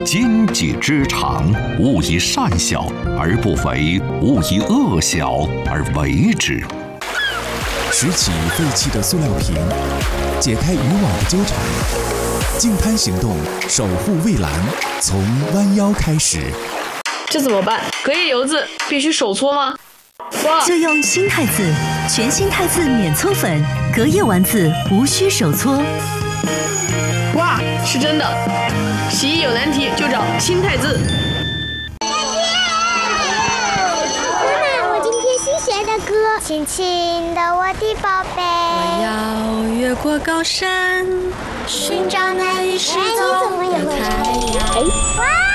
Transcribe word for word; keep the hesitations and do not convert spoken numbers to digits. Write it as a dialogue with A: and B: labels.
A: 经济之长，勿以善小而不为，勿以恶小而为之。
B: 拾起废弃的塑料瓶，解开渔网的纠缠。净滩行动，守护蔚蓝，从弯腰开始。
C: 这怎么办？隔夜油渍必须手搓吗？哇！
D: 就用新汰渍，全新汰渍免搓粉，隔夜丸子无需手搓。
C: 哇，是真的！洗衣有难题就找新汰渍。
E: 亲亲的我的宝贝，
F: 我要越过高山，寻找那一失踪的太阳。